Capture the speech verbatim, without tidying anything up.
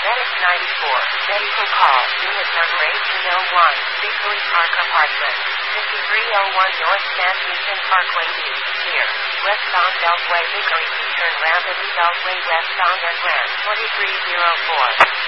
Medic ninety-four, medical call, unit number eighteen oh one, Bickley Park Apartment, fifty-three oh one North San Jacinto Parkway East, here, westbound Beltway Hickory, turn round at Beltway westbound at Grand, twenty-three oh four.